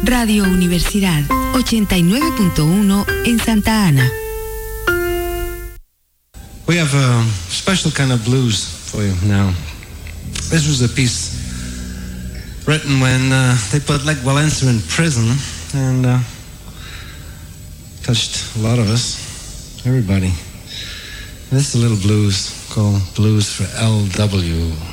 Radio Universidad 89.1 en Santa Ana. We have a special kind of blues for you now. This was a piece written when they put Lech Walesa in prison, and touched a lot of us, everybody. This is a little blues called Blues for L.W.